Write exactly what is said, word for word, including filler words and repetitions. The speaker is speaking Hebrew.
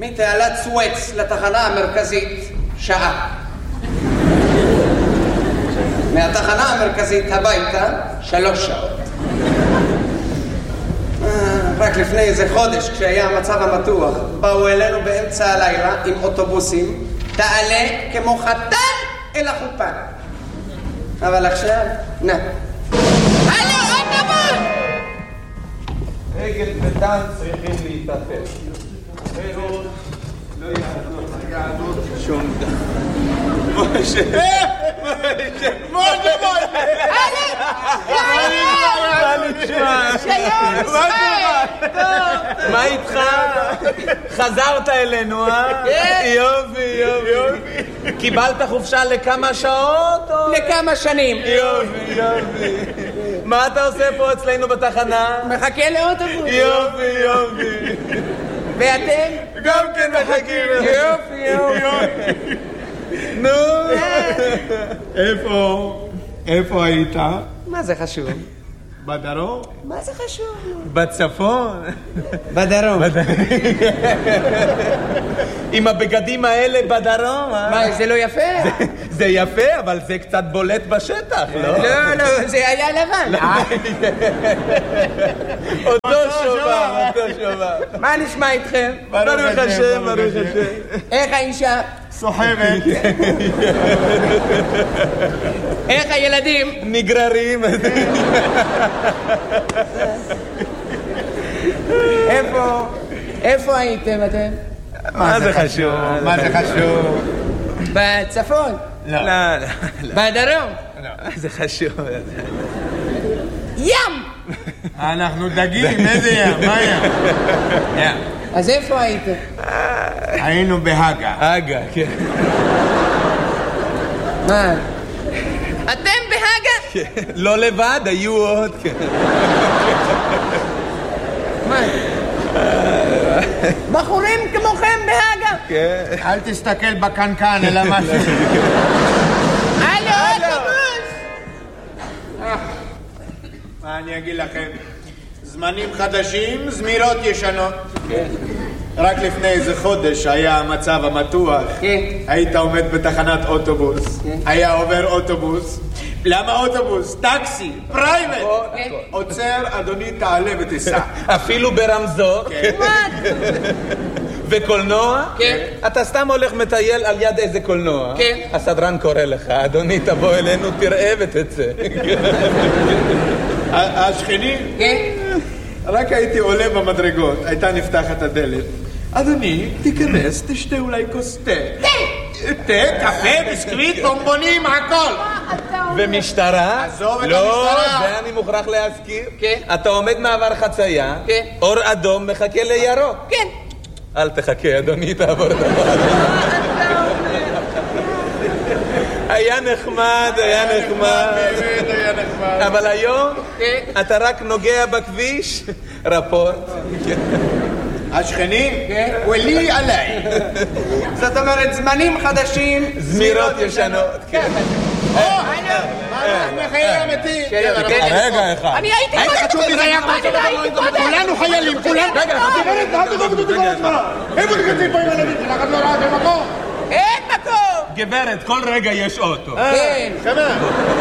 מתעלת סואץ לתחנה המרכזית שעה. מהתחנה המרכזית הביתה שלוש שעות. רק לפני איזה חודש, כשהיה המצב המתוח, באו אלינו באמצע הלילה עם אוטובוסים, תעלה כמו חתן אל החופה. אבל עכשיו, נה. הלו, אוטובוס! רגל וטן צריכים להתאפס. אחרות לא יעדות שום דבר. משה! משה! משה! משה! מה נשמע? שלום! מה איתך? חזרת אלינו, אה? יופי, יופי. קיבלת חופשה לכמה שעות? לכמה שנים. יופי, יופי. מה אתה עושה פה אצלנו בתחנה? מחכה לאוטובוס. יופי, יופי. ואתם? גם כן מחכים. יופי, יופי. נו. איפה? איפה היית? מה זה חשוב? בדרום? מה זה חשוב? בצפון? בדרום. עם הבגדים האלה בדרום, אה? מה, זה לא יפה? זה יפה, אבל זה קצת בולט בשטח, לא? לא, לא, זה היה לבן. אותו שובב, אותו שובב. מה נשמע איתכם? ברוך השם, ברוך השם. איך האישה? סוחבת. איך הילדים? נגררים. איפה? איפה הייתם אתם? מה זה חשוב? מה זה חשוב? בצפון? לא. לא. בדרום? לא. זה חשוב. ים! אנחנו דגים, איזה ים? מה ים? ים. אז איפה הייתם? היינו בהגה. הגה, כן. מה? אתם בהגה? לא לבד, היו עוד, כן. מה? בחורים כמוכם בהגה? כן. אל תסתכל בקנקן, אלא משהו. הלו, אוטובוס! מה אני אגיד לכם? זמנים חדשים, זמירות ישנות. כן. רק לפני איזה חודש היה המצב המתוח. כן. היית עומד בתחנת אוטובוס. כן. היה עובר אוטובוס. למה אוטובוס? טקסי, פרייבט. כן. עוצר, אדוני, תעלה ותיסע. אפילו ברמזור. וואט? וקולנוע? כן. אתה סתם הולך מטייל על יד איזה קולנוע? כן. הסדרן קורא לך, אדוני, תבוא אלינו, תראה ותצא. השכנים? כן. רק הייתי עולה במדרגות, הייתה נפתחת הדלת. אדוני, תיכנס, תשתה אולי כוס תה. תה! תה, קפה, ביסקוויט, בומבונים, הכל. ומשטרה? עזוב את לא, המשטרה. זה אני מוכרח להזכיר. כן. אתה עומד מעבר חצייה, כן. אור אדום מחכה לירוק. כן. אל תחכה, אדוני, תעבור דבר. היה נחמד, היה נחמד. באמת היה נחמד. אבל היום כן. אתה רק נוגע בכביש, רפורט. השכנים? ולי עליי. זאת אומרת, זמנים חדשים. זמירות ישנות. כן. מה חיי אמיתי? רגע אחד. אני הייתי חשוב לי זה היה קודם. כולנו חיילים, כולנו. רגע, איפה תכנסים פה עם הילדים שלך? את לא ראה במקום? אין מקום! גברת, כל רגע יש אוטו. כן. שמה?